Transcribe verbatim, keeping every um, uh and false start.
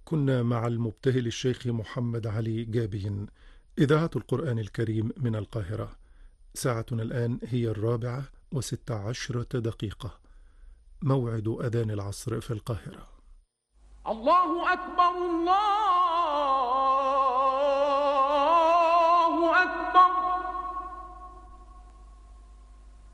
كنا مع المبتهل الشيخ محمد علي جابين، إذاعة القرآن الكريم من القاهرة. ساعتنا الآن هي الرابعة وست عشرة دقيقة، موعد أذان العصر في القاهرة. الله أكبر الله